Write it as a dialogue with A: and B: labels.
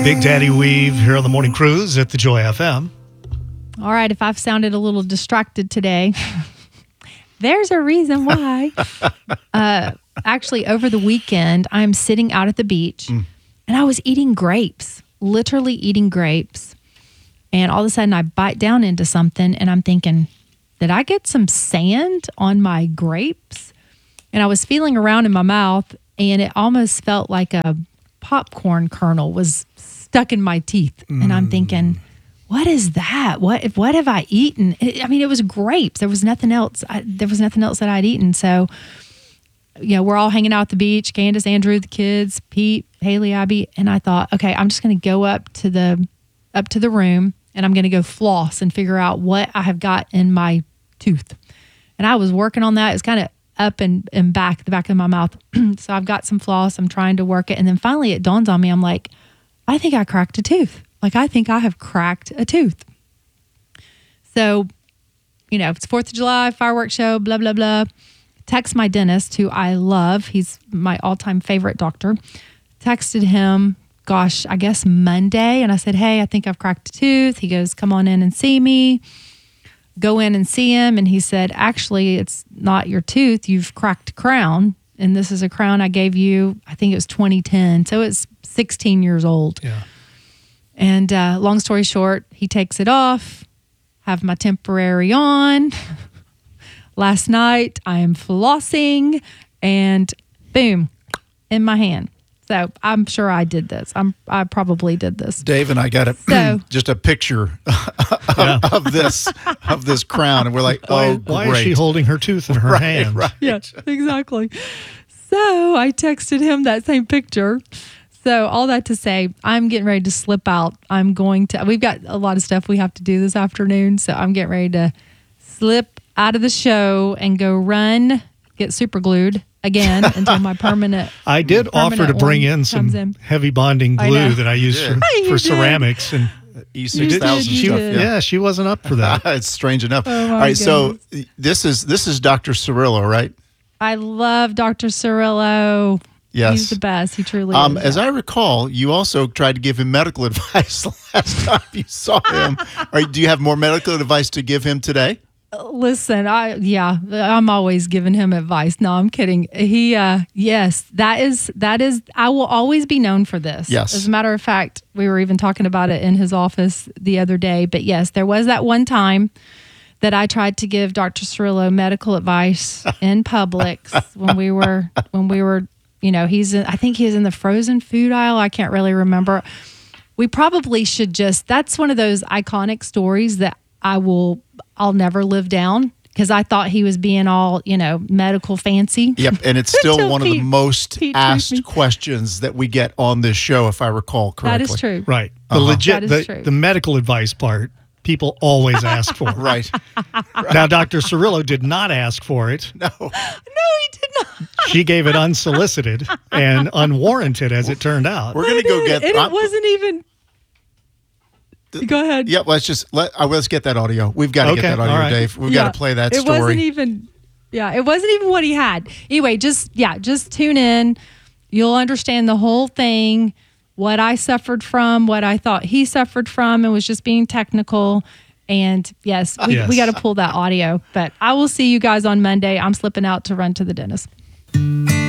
A: Big Daddy Weave here on the Morning Cruise at the Joy FM.
B: All right, if I've sounded a little distracted today, there's a reason why. Actually, over the weekend, I'm sitting out at the beach and I was eating grapes, literally eating grapes. And all of a sudden I bite down into something and I'm thinking, did I get some sand on my grapes? And I was feeling around in my mouth and it almost felt like a popcorn kernel was stuck in my teeth. And I'm thinking, what is that? What have I eaten? It was grapes. There was nothing else. There was nothing else that I'd eaten. So, we're all hanging out at the beach. Candace, Andrew, the kids, Pete, Haley, Abby, and I thought, okay, I'm just going to go up to the room and I'm going to go floss and figure out what I have got in my tooth. And I was working on that. It's kind of up and back, the back of my mouth. So I've got some floss. I'm trying to work it, and then finally it dawns on me. I'm like, I think I cracked a tooth. I think I have cracked a tooth. So, it's 4th of July, fireworks show, blah, blah, blah. Text my dentist, who I love. He's my all-time favorite doctor. Texted him, I guess Monday. And I said, hey, I think I've cracked a tooth. He goes, come on in and see me. Go in and see him. And he said, actually, it's not your tooth. You've cracked a crown. And this is a crown I gave you, I think it was 2010. So it's 16 years old.
A: Yeah.
B: And long story short, he takes it off, have my temporary on. Last night, I am flossing, and boom, in my hand. So I'm sure I did this. I probably did this.
C: Dave and I got just a picture of this crown, and we're like, oh,
A: why is she holding her tooth in her hand?
C: Right.
B: Yeah, exactly. So I texted him that same picture. So all that to say, I'm getting ready to slip out. We've got a lot of stuff we have to do this afternoon. So I'm getting ready to slip out of the show and go run, get super glued again until my permanent.
A: I did offer to bring in some heavy bonding glue that I use for ceramics. And
C: E6000
A: she wasn't up for that.
C: It's strange enough.
B: Oh,
C: all right,
B: goodness.
C: so this is Dr. Cirillo, right?
B: I love Dr. Cirillo.
C: Yes.
B: He's the best. He truly is.
C: As I recall, you also tried to give him medical advice last time you saw him. Do you have more medical advice to give him today?
B: Listen, I'm always giving him advice. No, I'm kidding. He, yes, that is, I will always be known for this.
C: Yes.
B: As a matter of fact, we were even talking about it in his office the other day. But yes, there was that one time that I tried to give Dr. Cirillo medical advice in Publix when we were, I think he was in the frozen food aisle. I can't really remember. We probably should that's one of those iconic stories that I'll never live down, because I thought he was being all, medical fancy.
C: Yep, and it's still one of the most asked questions that we get on this show, if I recall correctly.
B: That is true.
A: Right. The medical advice part, people always ask for.
C: Right.
A: Now, Dr. Cirillo did not ask for it.
C: No,
B: he did not.
A: She gave it unsolicited and unwarranted, as it turned out.
C: We're going to go get...
B: And it wasn't even... Go ahead.
C: Yeah, let's get that audio. We've got to get that audio, right. Dave. We've got to play that story.
B: It wasn't even what he had. Anyway, just tune in. You'll understand the whole thing, what I suffered from, what I thought he suffered from, and was just being technical. And yes, we got to pull that audio. But I will see you guys on Monday. I'm slipping out to run to the dentist.